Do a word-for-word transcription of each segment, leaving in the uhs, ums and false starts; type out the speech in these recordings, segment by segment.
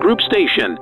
Group station.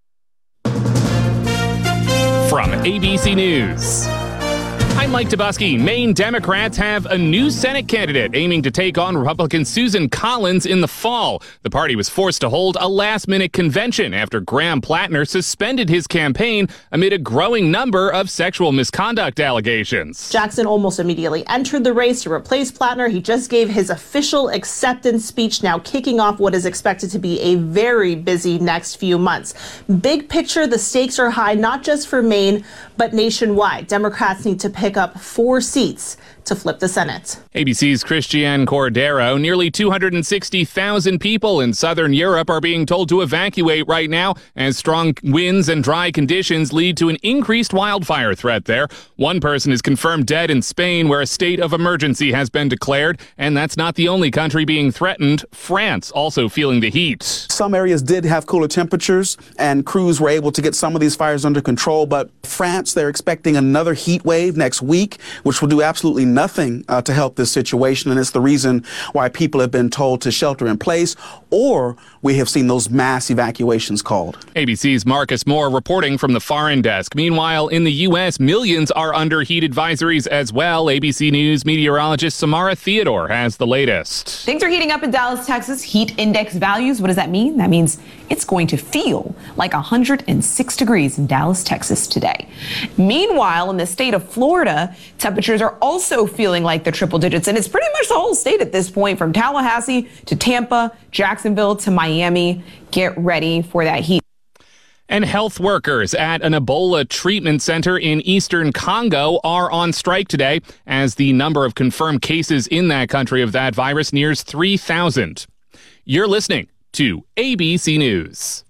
From A B C News, I'm Mike Dubusky. Maine Democrats have a new Senate candidate aiming to take on Republican Susan Collins in the fall. The party was forced to hold a last-minute convention after Graham Plattner suspended his campaign amid a growing number of sexual misconduct allegations. Jackson almost immediately entered the race to replace Plattner. He just gave his official acceptance speech, now kicking off what is expected to be a very busy next few months. Big picture, the stakes are high, not just for Maine, but nationwide. Democrats need to pick up four seats to flip the Senate. A B C's Christiane Cordero. Nearly two hundred sixty thousand people in southern Europe are being told to evacuate right now as strong winds and dry conditions lead to an increased wildfire threat there. One person is confirmed dead in Spain, where a state of emergency has been declared, and that's not the only country being threatened. France also feeling the heat. Some areas did have cooler temperatures, and crews were able to get some of these fires under control, but France, they're expecting another heat wave next week, which will do absolutely nothing uh, to help this situation, and it's the reason why people have been told to shelter in place, or we have seen those mass evacuations called. A B C's Marcus Moore reporting from the Foreign Desk. Meanwhile, in the U S, millions are under heat advisories as well. A B C News meteorologist Samara Theodore has the latest. Things are heating up in Dallas, Texas. Heat index values. What does that mean? That means it's going to feel like one hundred six degrees in Dallas, Texas today. Meanwhile, in the state of Florida, temperatures are also feeling like the triple digits, and it's pretty much the whole state at this point, from Tallahassee to Tampa, Jacksonville to Miami. Get ready for that heat. And health workers at an Ebola treatment center in eastern Congo are on strike today as the number of confirmed cases in that country of that virus nears three thousand. You're listening to A B C News.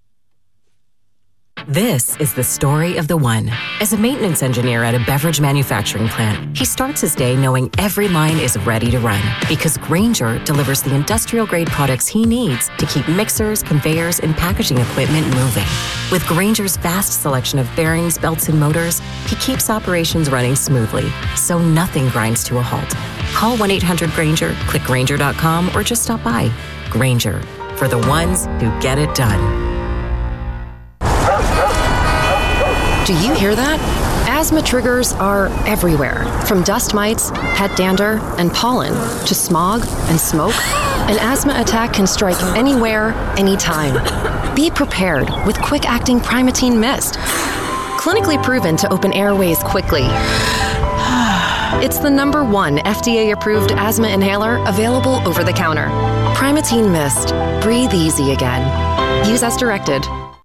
This is the story of the one. As a maintenance engineer at a beverage manufacturing plant, he starts his day knowing every line is ready to run because Grainger delivers the industrial-grade products he needs to keep mixers, conveyors, and packaging equipment moving. With Grainger's vast selection of bearings, belts, and motors, he keeps operations running smoothly, so nothing grinds to a halt. Call one eight hundred Grainger, click Grainger dot com, or just stop by. Grainger, for the ones who get it done. Do you hear that? Asthma triggers are everywhere, from dust mites, pet dander, and pollen, to smog and smoke. An asthma attack can strike anywhere, anytime. Be prepared with quick-acting Primatene Mist. Clinically proven to open airways quickly. It's the number one F D A-approved asthma inhaler available over the counter. Primatene Mist. Breathe easy again. Use as directed.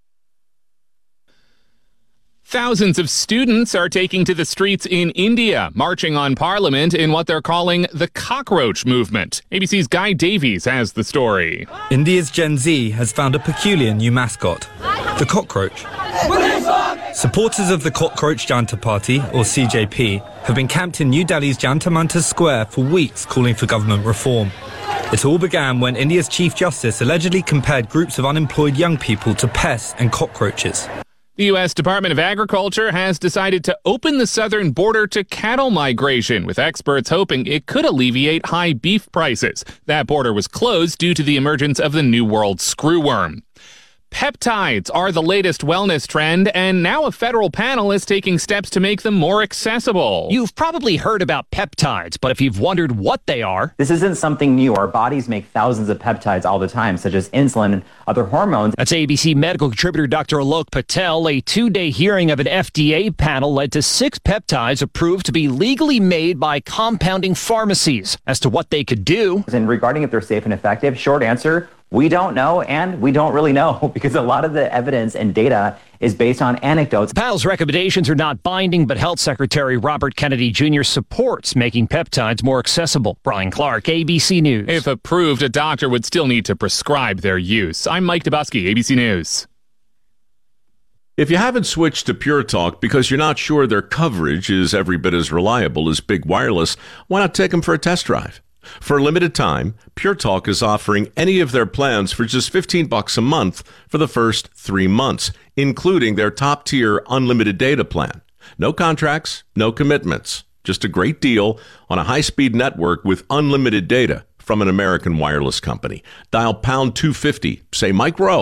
Thousands of students are taking to the streets in India, marching on Parliament in what they're calling the cockroach movement. A B C's Guy Davies has the story. India's Gen Z has found a peculiar new mascot, the cockroach. Supporters of the Cockroach Janta Party, or C J P, have been camped in New Delhi's Jantar Mantar Square for weeks calling for government reform. It all began when India's Chief Justice allegedly compared groups of unemployed young people to pests and cockroaches. The U S Department of Agriculture has decided to open the southern border to cattle migration, with experts hoping it could alleviate high beef prices. That border was closed due to the emergence of the New World screwworm. Peptides are the latest wellness trend, and now a federal panel is taking steps to make them more accessible. You've probably heard about peptides, but if you've wondered what they are... This isn't something new. Our bodies make thousands of peptides all the time, such as insulin and other hormones. That's A B C medical contributor Doctor Alok Patel. A two-day hearing of an F D A panel led to six peptides approved to be legally made by compounding pharmacies. As to what they could do... And regarding if they're safe and effective, short answer... we don't know, and we don't really know, because a lot of the evidence and data is based on anecdotes. The panel's recommendations are not binding, but Health Secretary Robert Kennedy Junior supports making peptides more accessible. Brian Clark, A B C News. If approved, a doctor would still need to prescribe their use. I'm Mike Dubusky, A B C News. If you haven't switched to Pure Talk because you're not sure their coverage is every bit as reliable as Big Wireless, why not take them for a test drive? For a limited time, Pure Talk is offering any of their plans for just fifteen bucks a month for the first three months, including their top-tier unlimited data plan. No contracts, no commitments, just a great deal on a high-speed network with unlimited data from an American wireless company. Dial pound two fifty, say Mike Rowe,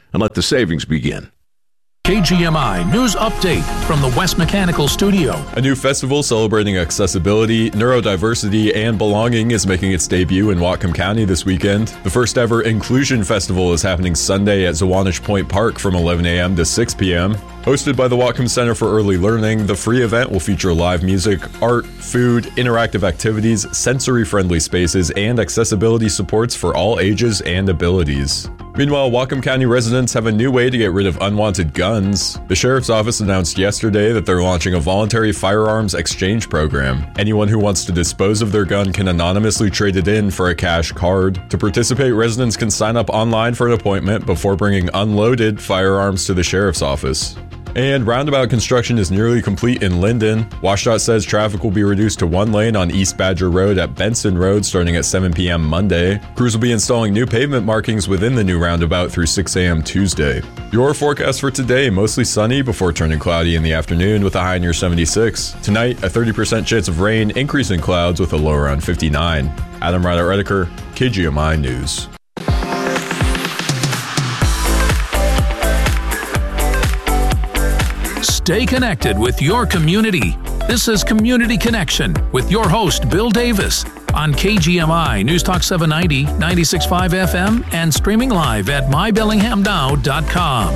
and let the savings begin. K G M I News Update from the West Mechanical Studio. A new festival celebrating accessibility, neurodiversity, and belonging is making its debut in Whatcom County this weekend. The first ever Inclusion Festival is happening Sunday at Zwanich Point Park from eleven a.m. to six p.m. Hosted by the Whatcom Center for Early Learning, the free event will feature live music, art, food, interactive activities, sensory-friendly spaces, and accessibility supports for all ages and abilities. Meanwhile, Whatcom County residents have a new way to get rid of unwanted guns. The Sheriff's Office announced yesterday that they're launching a voluntary firearms exchange program. Anyone who wants to dispose of their gun can anonymously trade it in for a cash card. To participate, residents can sign up online for an appointment before bringing unloaded firearms to the Sheriff's Office. And roundabout construction is nearly complete in Linden. WashDOT says traffic will be reduced to one lane on East Badger Road at Benson Road starting at seven p.m. Monday. Crews will be installing new pavement markings within the new roundabout through six a.m. Tuesday. Your forecast for today, mostly sunny before turning cloudy in the afternoon with a high near seventy-six. Tonight, a thirty percent chance of rain, increasing clouds with a low around fifty-nine. Adam Ryder-Redeker, K G M I News. Stay connected with your community. This is Community Connection with your host, Bill Davis, on K G M I News Talk seven ninety, ninety-six point five F M, and streaming live at my bellingham now dot com.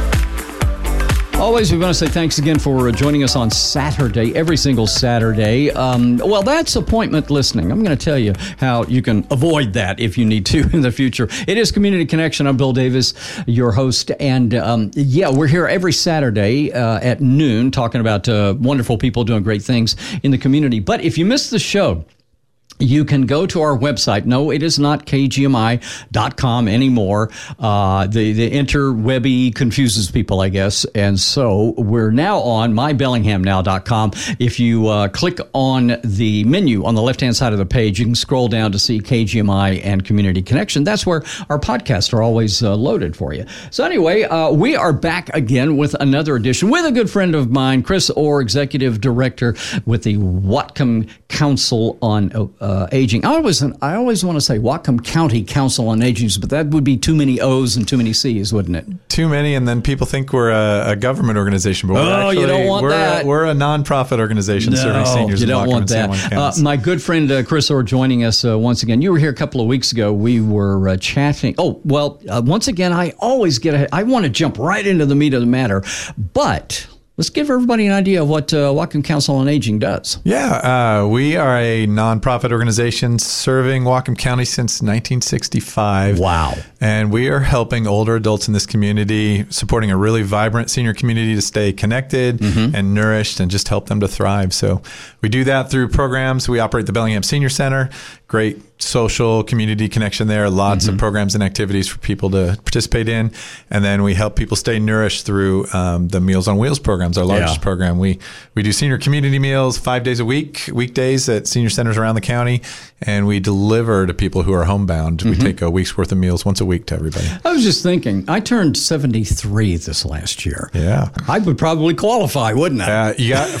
Always, we want to say thanks again for joining us on Saturday, every single Saturday. Um, well, that's appointment listening. I'm going to tell you how you can avoid that if you need to in the future. It is Community Connection. I'm Bill Davis, your host. And um, yeah, we're here every Saturday uh, at noon talking about uh, wonderful people doing great things in the community. But if you missed the show, you can go to our website. No, it is not K G M I dot com anymore. Uh, the, the interwebby confuses people, I guess. And so we're now on my bellingham now dot com. If you uh, click on the menu on the left-hand side of the page, you can scroll down to see K G M I and Community Connection. That's where our podcasts are always uh, loaded for you. So anyway, uh, we are back again with another edition with a good friend of mine, Chris Orr, Executive Director with the Whatcom Council on uh, Uh, aging. I always, I always want to say Whatcom County Council on Aging, but that would be too many O's and too many C's, wouldn't it? Too many, and then people think we're a, a government organization. But we're oh, actually, you don't want we're that. A, we're a nonprofit organization no, serving seniors. You in don't Whatcom want that. Uh, my good friend uh, Chris Orr joining us uh, once again. You were here a couple of weeks ago. We were uh, chatting. Oh, well, uh, once again, I always get ahead. I want to jump right into the meat of the matter, but let's give everybody an idea of what uh, Whatcom Council on Aging does. Yeah, uh, we are a nonprofit organization serving Whatcom County since nineteen sixty-five. Wow. And we are helping older adults in this community, supporting a really vibrant senior community to stay connected mm-hmm. and nourished and just help them to thrive. So we do that through programs. We operate the Bellingham Senior Center. Great social community connection there. Lots mm-hmm. of programs and activities for people to participate in. And then we help people stay nourished through um, the Meals on Wheels programs, our largest yeah. program. We we do senior community meals five days a week, weekdays at senior centers around the county. And we deliver to people who are homebound. Mm-hmm. We take a week's worth of meals once a week to everybody. I was just thinking, I turned seventy-three this last year. Yeah. I would probably qualify, wouldn't I? Uh, you got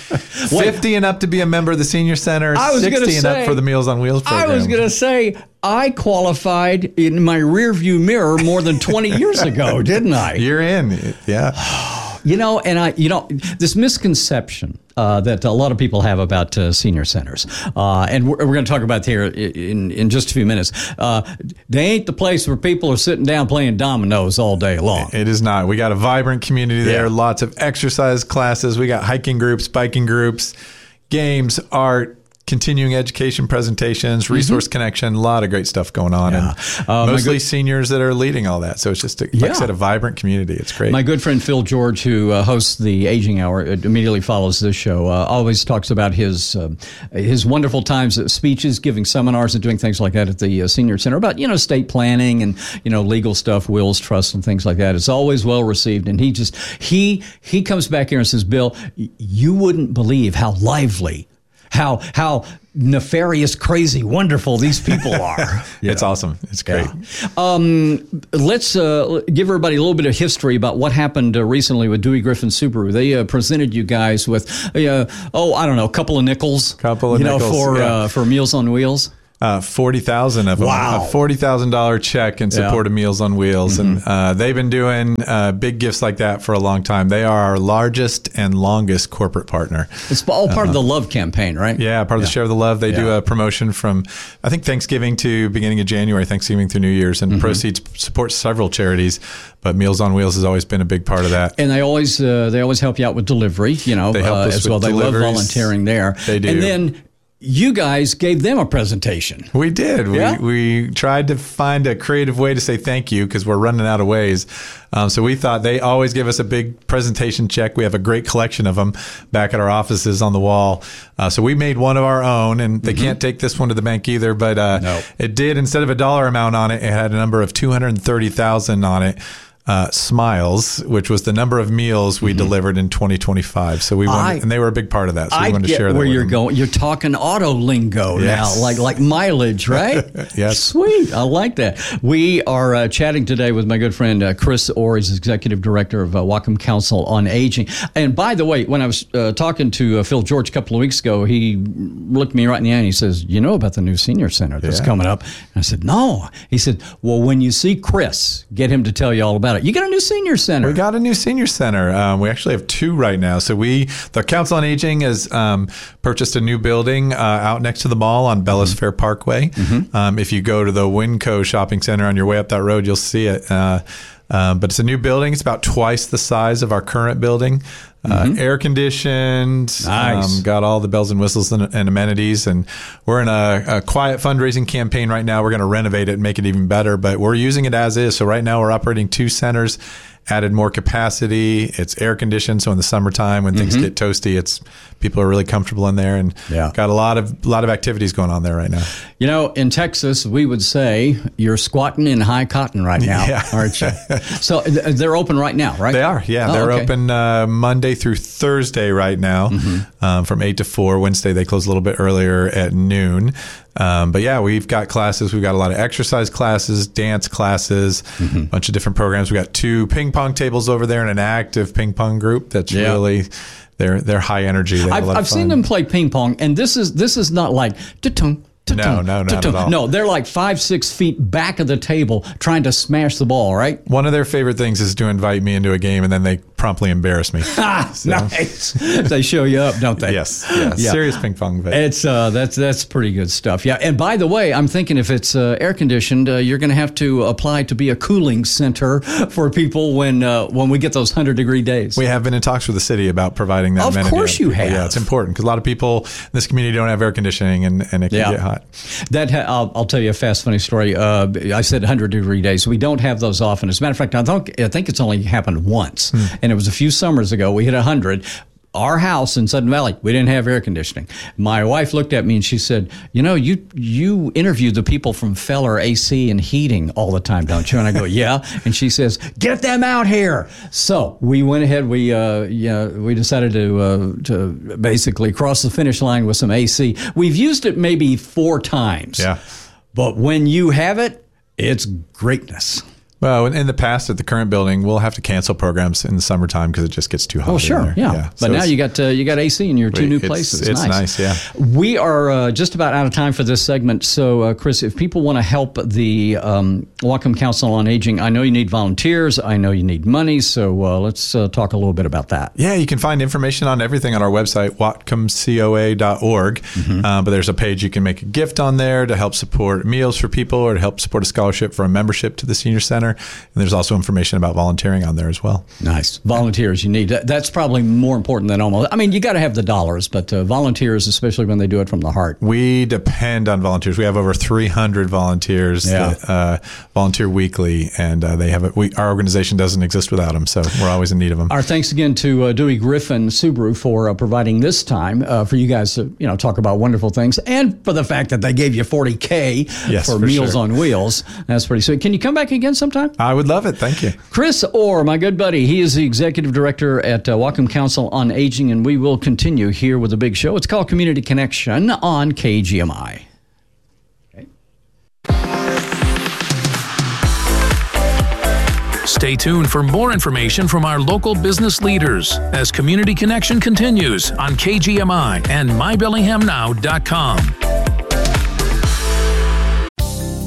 fifty and up to be a member of the Senior Center, I was sixty say, and up for the Meals on Wheels program. I was going to say, I qualified in my rearview mirror more than twenty years ago, didn't I? You're in, yeah. You know, and I, you know, this misconception uh, that a lot of people have about uh, senior centers, uh, and we're, we're going to talk about here in, in just a few minutes. Uh, they ain't the place where people are sitting down playing dominoes all day long. It is not. We got a vibrant community there, yeah. Lots of exercise classes. We got hiking groups, biking groups, games, art, continuing education presentations, resource mm-hmm. connection, a lot of great stuff going on. Yeah. And uh, mostly good, seniors that are leading all that. So it's just, a, like yeah. I said, a vibrant community. It's great. My good friend Phil George, who uh, hosts the Aging Hour, it immediately follows this show, uh, always talks about his uh, his wonderful times at speeches, giving seminars and doing things like that at the uh, Senior Center about, you know, estate planning and, you know, legal stuff, wills, trusts, and things like that. It's always well received. And he just, he, he comes back here and says, Bill, you wouldn't believe how lively, how, how, nefarious, crazy, wonderful these people are. Yeah. It's awesome. It's great. Yeah. Um, let's uh, give everybody a little bit of history about what happened uh, recently with Dewey Griffin Subaru. They uh, presented you guys with, uh, oh, I don't know, a couple of nickels. Couple of you nickels. know, for, yeah. uh, for Meals on Wheels. Uh, forty thousand of them. Wow. A forty thousand dollars check in support Yeah. of Meals on Wheels. Mm-hmm. And uh, they've been doing uh, big gifts like that for a long time. They are our largest and longest corporate partner. It's all part uh, of the Love campaign, right? Yeah, part of yeah. the Share of the Love. They yeah. do a promotion from, I think, Thanksgiving to beginning of January, Thanksgiving through New Year's, and mm-hmm. proceeds support several charities. But Meals on Wheels has always been a big part of that. And they always uh, they always help you out with delivery, you know, they help uh, us as with well. They deliveries. love volunteering there. They do. And then you guys gave them a presentation. We did. Yeah? We we tried to find a creative way to say thank you because we're running out of ways. Um, so we thought they always give us a big presentation check. We have a great collection of them back at our offices on the wall. Uh, so we made one of our own, and they mm-hmm. can't take this one to the bank either. But uh, no. it did, instead of a dollar amount on it, it had a number of two hundred thirty thousand on it. Uh, smiles, which was the number of meals we mm-hmm. delivered in twenty twenty-five. So we wanted, I, and they were a big part of that. So we I wanted get to share that where with you're them. going. You're talking auto lingo yes. now, like like mileage, right? Yes. Sweet. I like that. We are uh, chatting today with my good friend uh, Chris Orr. He's Executive Director of uh, Whatcom Council on Aging. And by the way, when I was uh, talking to uh, Phil George a couple of weeks ago, he looked me right in the eye and he says, "You know about the new senior center that's yeah. coming up?" And I said, "No." He said, "Well, when you see Chris, get him to tell you all about it. You got a new senior center." We got a new senior center. Um, we actually have two right now. So we, the Council on Aging, has um, purchased a new building uh, out next to the mall on Bellis mm-hmm. Fair Parkway. Mm-hmm. Um, if you go to the Winco Shopping Center on your way up that road, you'll see it. Uh, um, but it's a new building. It's about twice the size of our current building. Uh, mm-hmm. Air conditioned, nice. um, got all the bells and whistles and, and amenities, and we're in a, a quiet fundraising campaign right now. We're going to renovate it and make it even better, but we're using it as is. So right now we're operating two centers, added more capacity. It's air conditioned, so in the summertime when things mm-hmm. get toasty, it's people are really comfortable in there, and yeah. got a lot of lot of activities going on there right now. You know, in Texas, we would say you're squatting in high cotton right now, yeah. aren't you? So they're open right now, right? They are, yeah. Oh, they're okay. open uh, Monday through Thursday right now, mm-hmm. um, from eight to four. Wednesday they close a little bit earlier at noon. Um, but yeah, we've got classes. We've got a lot of exercise classes, dance classes, a mm-hmm. bunch of different programs. We got two ping pong tables over there and an active ping pong group that's yeah. really they're they're high energy. They have I've, a lot of I've fun. seen them play ping pong, and this is this is not like ta-tung. No, no, not at all. No, they're like five, six feet back of the table trying to smash the ball, right? One of their favorite things is to invite me into a game, and then they promptly embarrass me. Ah, so. Nice. They show you up, don't they? Yes. Yeah. yeah. Serious ping pong. But. It's uh, that's that's pretty good stuff. Yeah. And by the way, I'm thinking if it's uh, air conditioned, uh, you're going to have to apply to be a cooling center for people when uh, when we get those hundred degree days. We have been in talks with the city about providing that. Of amenity course, you have. Yeah, it's important because a lot of people in this community don't have air conditioning, and, and it can yeah. get hot. That. I'll, I'll tell you a fast, funny story. Uh, I said one hundred degree days. We don't have those often. As a matter of fact, I think, I think it's only happened once, hmm. and it was a few summers ago. We hit one hundred. Our house in Sudden Valley, we didn't have air conditioning. My wife looked at me and she said, "You know, you you interview the people from Feller A C and Heating all the time, don't you?" And I go, "Yeah." And she says, "Get them out here." So we went ahead. We uh, yeah, we decided to uh, to basically cross the finish line with some A C. We've used it maybe four times. Yeah, but when you have it, it's greatness. Well, in the past at the current building, we'll have to cancel programs in the summertime because it just gets too hot. Oh, sure, yeah. yeah. But so now you got uh, you got A C in your two new it's, places. It's nice. nice, yeah. We are uh, just about out of time for this segment. So, uh, Chris, if people want to help the um, Whatcom Council on Aging, I know you need volunteers. I know you need money. So uh, let's uh, talk a little bit about that. Yeah, you can find information on everything on our website, whatcom coa dot org. Mm-hmm. Uh, but there's a page you can make a gift on there to help support meals for people or to help support a scholarship for a membership to the senior center. And there's also information about volunteering on there as well. Nice. Volunteers you need. That's probably more important than almost. I mean, you got to have the dollars, but uh, volunteers, especially when they do it from the heart. We depend on volunteers. We have over three hundred volunteers yeah. that uh, volunteer weekly, and uh, they have a, we, our organization doesn't exist without them, so we're always in need of them. Our thanks again to uh, Dewey Griffin Subaru for uh, providing this time uh, for you guys to you know talk about wonderful things, and for the fact that they gave you forty K yes, for, for Meals sure. on Wheels. That's pretty sweet. Can you come back again sometime? I would love it. Thank you. Chris Orr, my good buddy, he is the executive director at uh, Whatcom Council on Aging, and we will continue here with a big show. It's called Community Connection on K G M I. Okay. Stay tuned for more information from our local business leaders as Community Connection continues on K G M I and my bellingham now dot com.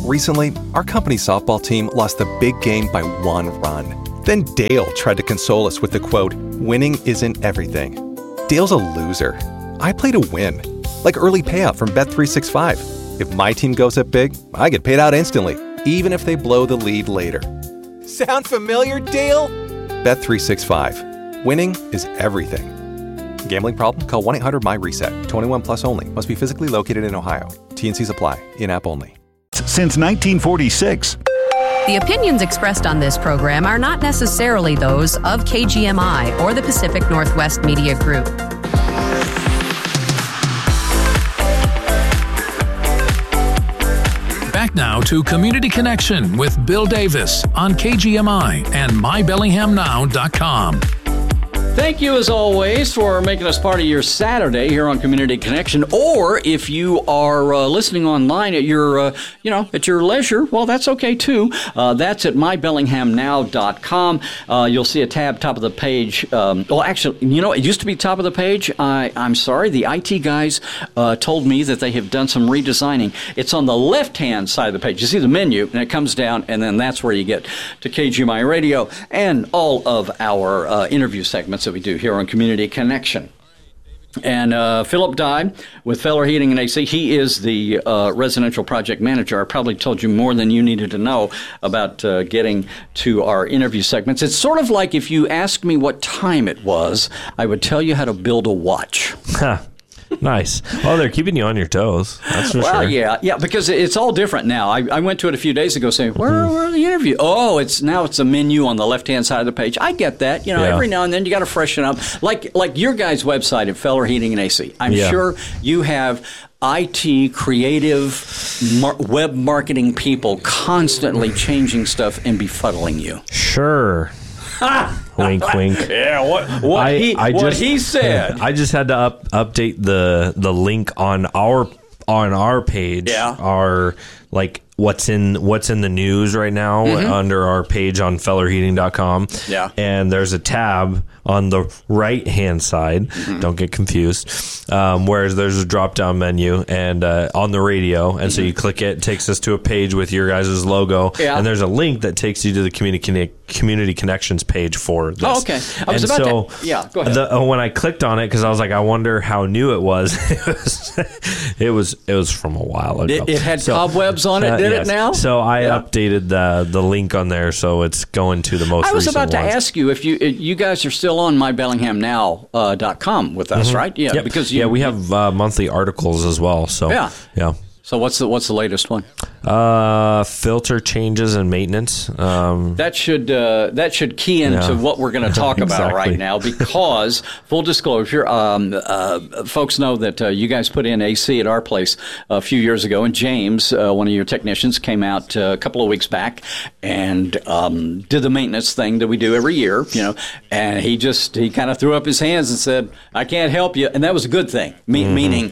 Recently, our company's softball team lost the big game by one run. Then Dale tried to console us with the quote, "Winning isn't everything." Dale's a loser. I play to win. Like early payout from Bet three sixty-five. If my team goes up big, I get paid out instantly, even if they blow the lead later. Sound familiar, Dale? Bet three sixty-five. Winning is everything. Gambling problem? Call one eight hundred M Y reset. twenty-one plus only. Must be physically located in Ohio. T and C's apply. In-app only. Since nineteen forty-six. The opinions expressed on this program are not necessarily those of K G M I or the Pacific Northwest Media Group. Back now to Community Connection with Bill Davis on K G M I and my bellingham now dot com. Thank you, as always, for making us part of your Saturday here on Community Connection. Or if you are uh, listening online at your, uh, you know, at your leisure, well, that's okay too. Uh, that's at my bellingham now dot com. Uh, you'll see a tab top of the page. Um, well, actually, you know, it used to be top of the page. I, I'm sorry, the I T guys uh, told me that they have done some redesigning. It's on the left-hand side of the page. You see the menu, and it comes down, and then that's where you get to K G M I Radio and all of our uh, interview segments that we do here on Community Connection. And uh, Philip Dye with Feller Heating and A C, he is the uh, residential project manager. I probably told you more than you needed to know about uh, getting to our interview segments. It's sort of like if you asked me what time it was, I would tell you how to build a watch. Huh. Nice. Oh, they're keeping you on your toes. That's for well, sure. yeah, yeah, because it's all different now. I, I went to it a few days ago saying, where, mm-hmm. where are the interview? Oh, it's now it's a menu on the left-hand side of the page. I get that. You know, yeah. every now and then you got to freshen up. Like like your guys' website at Feller Heating and A C. I'm yeah. sure you have I T, creative, mar- web marketing people constantly changing stuff and befuddling you. Sure. Wink, wink. Yeah, what what, I, he, I what just, he said. I just had to up, update the the link on our on our page. Yeah. Our like what's in what's in the news right now mm-hmm. under our page on feller heating dot com. Yeah. And there's a tab on the right hand side. Mm-hmm. Don't get confused. Um, whereas there's a drop down menu and uh, on the radio, and mm-hmm. so you click it, it takes us to a page with your guys' logo, yeah. and there's a link that takes you to the community community connections page for this. Oh, okay. I was and about so to. Yeah, go ahead. The, uh, when I clicked on it, because I was like, I wonder how new it was. it was. It was. It was from a while ago. It, it had so, cobwebs on it. Uh, did yes. it now? So I yeah. updated the the link on there, so it's going to the most. I was recent about to ones. ask you if you you guys are still on my bellingham now dot com with us, mm-hmm. right? Yeah, yep. because you, yeah, we have uh, monthly articles as well. So yeah, yeah. So what's the what's the latest one? Uh, filter changes and maintenance. Um, that should uh, that should key into yeah. what we're going to talk exactly. about right now. Because full disclosure, um, uh, folks know that uh, you guys put in A C at our place a few years ago, and James, uh, one of your technicians, came out uh, a couple of weeks back and um, did the maintenance thing that we do every year. You know, and he just he kind of threw up his hands and said, "I can't help you," and that was a good thing. Me- mm-hmm. Meaning.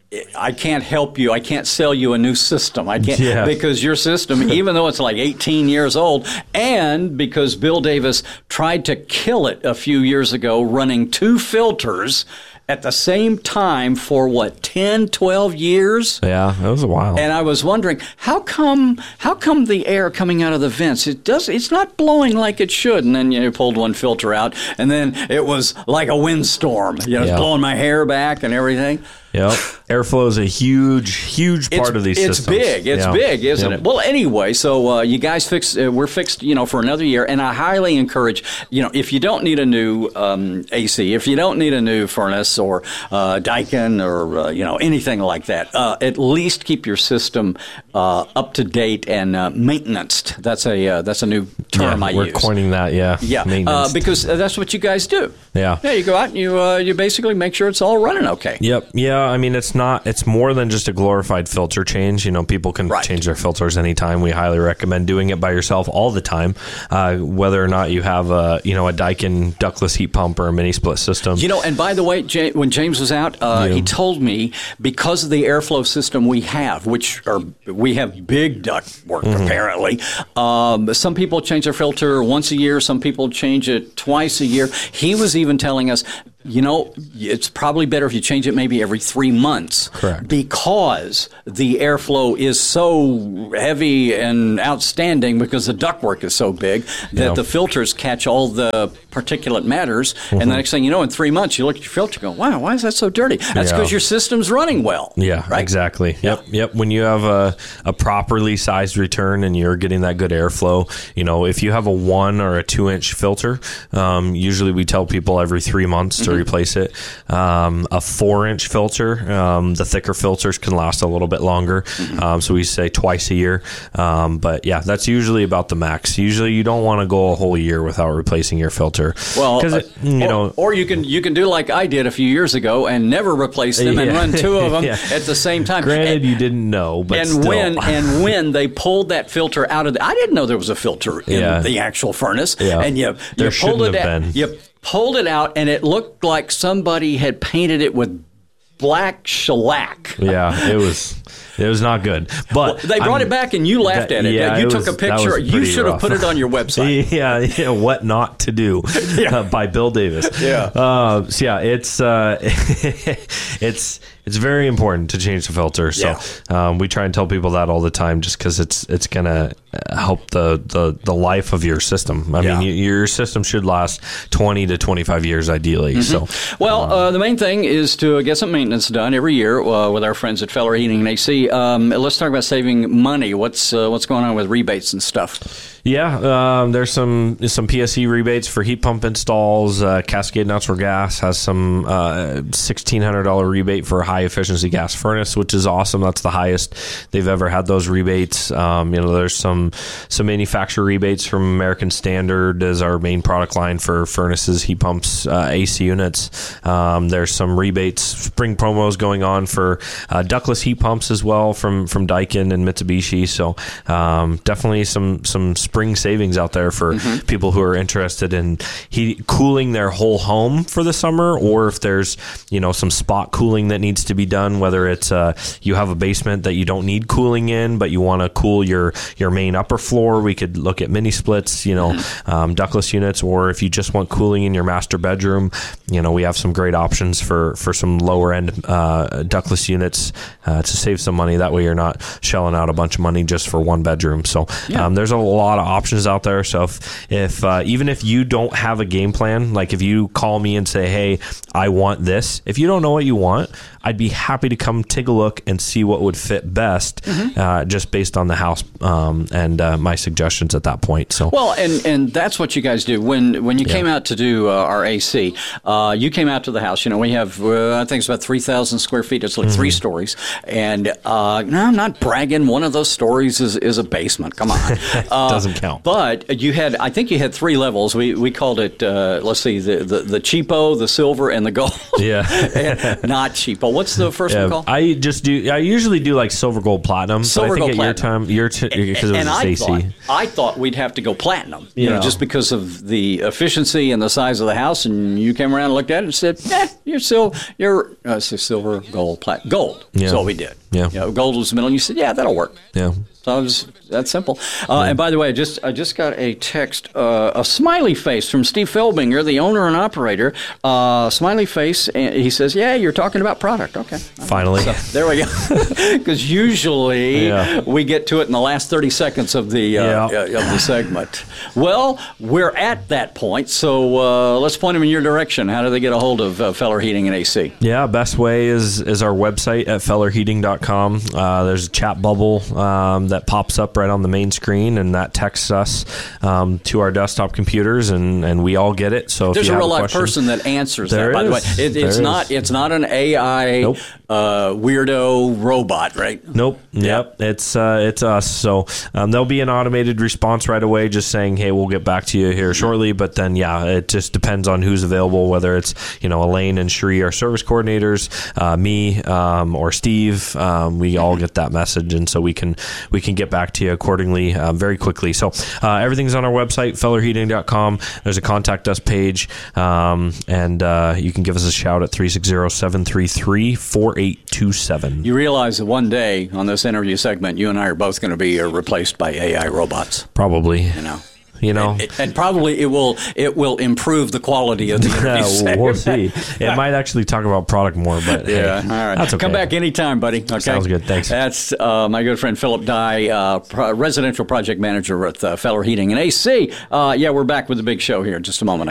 I can't help you. I can't sell you a new system. I can't yeah. because your system, even though it's like eighteen years old, and because Bill Davis tried to kill it a few years ago, running two filters at the same time for what, ten, twelve years? Yeah, that was a while. And I was wondering, how come how come the air coming out of the vents, it does it's not blowing like it should? And then you know, pulled one filter out, and then it was like a windstorm. You know, yeah. it's blowing my hair back and everything. Yep. Airflow is a huge, huge part it's, of these it's systems. It's big. It's yeah. big, isn't yep. it? Well, anyway, so uh, you guys fixed, uh, we're fixed, you know, for another year. And I highly encourage, you know, if you don't need a new um, A C, if you don't need a new furnace or uh, Daikin or, uh, you know, anything like that, uh, at least keep your system uh, up to date and uh, maintenanced. That's a uh, that's a new term yeah, I we're use. We're coining that, yeah. Yeah, uh, because that's what you guys do. Yeah. Yeah, you go out and you, uh, you basically make sure it's all running okay. Yep. Yeah, I mean, it's not, it's more than just a glorified filter change. You know, people can right. change their filters anytime. We highly recommend doing it by yourself all the time, uh, whether or not you have a, you know, a Daikin ductless heat pump or a mini split system. You know, and by the way, Jay, when James was out, uh, yeah. he told me because of the airflow system we have, which are, we have big duct work mm-hmm. apparently. Um, some people change their filter once a year. Some people change it twice a year. He was even telling us You know, it's probably better if you change it maybe every three months. Correct. Because the airflow is so heavy and outstanding because the ductwork is so big that Yeah. the filters catch all the particulate matters. Mm-hmm. And the next thing you know, in three months, you look at your filter and go, wow, why is that so dirty? That's Yeah. because your system's running well. Yeah, right? exactly. Yep, yep. When you have a, a properly sized return and you're getting that good airflow, you know, if you have a one or a two inch filter, um, usually we tell people every three months to Mhm. replace it. Um, a four inch filter, um, the thicker filters can last a little bit longer. Mm-hmm. Um, so we say twice a year. Um, but yeah, that's usually about the max. Usually you don't want to go a whole year without replacing your filter. Well, 'Cause it, uh, you or, know, or you can you can do like I did a few years ago and never replace them and Yeah. run two of them Yeah. at the same time. Granted, and, you didn't know, but and still. when and when they pulled that filter out of the, I didn't know there was a filter in Yeah. the actual furnace. Yeah. And you There you pulled shouldn't it have out, been. you pulled it out, and it looked like somebody had painted it with black shellac. Yeah, it was it was not good. But They brought I'm- it back, and you laughed that- at it. yeah, you it took was- a that picture. was You pretty should have rough. put it on your website. yeah, yeah, what not to do uh, by Bill Davis. Yeah. Uh, so yeah, it's uh, it's it's very important to change the filter. So um, we try and tell people that all the time, just because it's it's gonna help the, the, the life of your system. I Yeah. mean, y- your system should last twenty to twenty-five years ideally. So. Well, uh, the main thing is to get some maintenance done every year uh, with our friends at Feller Heating and A C. Um, let's talk about saving money. What's uh, what's going on with rebates and stuff? Yeah, um, there's some some P S E rebates for heat pump installs. Uh, Cascade Natural Gas has some uh, sixteen hundred dollars rebate for a high efficiency gas furnace, which is awesome. That's the highest they've ever had those rebates. Um, you know, there's some some manufacturer rebates from American Standard as our main product line for furnaces, heat pumps, uh, A C units. Um, there's some rebates, spring promos going on for uh, ductless heat pumps as well from from Daikin and Mitsubishi. So um, definitely some some spring savings out there for Mm-hmm. people who are interested in heat, cooling their whole home for the summer, or if there's you know some spot cooling that needs to be done, whether it's uh, you have a basement that you don't need cooling in but you want to cool your your main upper floor, we could look at mini splits, you know, um, ductless units. Or if you just want cooling in your master bedroom, you know, we have some great options for for some lower end uh, ductless units uh, to save some money. That way you're not shelling out a bunch of money just for one bedroom. So Yeah. um, there's a lot of options out there. So if, if uh, even if you don't have a game plan, like if you call me and say, hey, I want this, if you don't know what you want, I'd be happy to come take a look and see what would fit best, Mm-hmm. uh, just based on the house um, and uh, my suggestions at that point. So Well, and, and that's what you guys do. When when you Yeah. came out to do uh, our A C, uh, you came out to the house. You know, we have, uh, I think it's about three thousand square feet. It's like three Mm-hmm. stories. And uh, no, I'm not bragging. One of those stories is, is a basement. Come on. Uh, Doesn't count. But you had, I think you had three levels. We we called it, uh, let's see, the, the, the cheapo, the silver, and the gold. Yeah. And not cheapo. What's the first yeah, one called? I just do. I usually do like silver, gold, platinum. Silver, but I think gold, at platinum. your time, your because it was and just I A C. thought, I thought we'd have to go platinum, you know, Yeah. just because of the efficiency and the size of the house. And you came around and looked at it and said, "Eh, you're still you're uh, so silver, gold, platinum, gold." Yeah. That's all we did. Yeah. You know, gold was the middle. And you said, "Yeah, that'll work." Yeah. So it was that simple. Uh, And by the way, I just I just got a text, uh, a smiley face from Steve Felbinger, the owner and operator. Uh, smiley face, and he says, "Yeah, you're talking about product." Okay. Finally. So, there we go. Because usually Yeah. we get to it in the last thirty seconds of the uh, Yeah. uh, of the segment. Well, we're at that point, so uh, let's point them in your direction. How do they get a hold of uh, Feller Heating and A C? Yeah, best way is is our website at feller heating dot com. Uh, there's a chat bubble um, that pops up right on the main screen, and that texts us um, to our desktop computers, and, and we all get it. So if There's you a have real life question- person that answers There that. By the way, is. it, There it's is. not it's not an A I Nope. uh, weirdo robot, right? Nope. Yep. It's uh, it's us. So um, there'll be an automated response right away, just saying, "Hey, we'll get back to you here shortly." But then, yeah, it just depends on who's available. Whether it's you know Elaine and Sheree, our service coordinators, uh, me um, or Steve, um, we all get that message, and so we can we can get back to you accordingly uh, very quickly. So uh, everything's on our website, feller heating dot com. There's a contact us page, um, and uh, you can give us a shout at three six zero, seven three three, four eight two seven. You realize that one day on this interview segment, you and I are both going to be uh, replaced by A I robots. Probably. You know. you know. And, and probably it will it will improve the quality of the interview. Yeah, we'll see. It might actually talk about product more, but yeah. hey, All right. that's okay. Come back anytime, buddy. Okay. Sounds good. Thanks. That's uh, my good friend Philip Dye, uh, pro- residential project manager with uh, Feller Heating and A C. Uh, yeah, we're back with the big show here in just a moment.